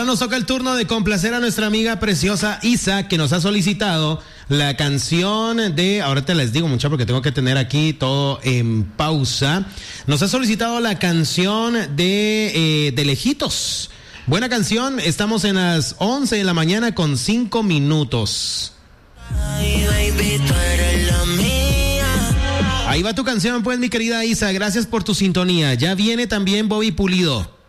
Ahora nos toca el turno de complacer a nuestra amiga preciosa Isa, que nos ha solicitado la canción de, ahorita les digo mucho porque tengo que tener aquí todo en pausa. Nos ha solicitado la canción de Lejitos. Buena canción, estamos en las 11 de la mañana con 5 minutos. Ay, baby, tú eres la mía. Ahí va tu canción, pues, mi querida Isa. Gracias por tu sintonía. Ya viene también Bobby Pulido.